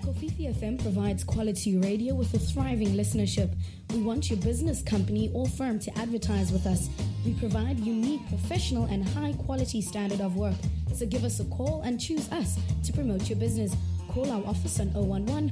Kofifi FM provides quality radio with a thriving listenership. We want your business, company, or firm to advertise with us. We provide unique, professional, and high-quality standard of work. So give us a call and choose us to promote your business. Call our office on 011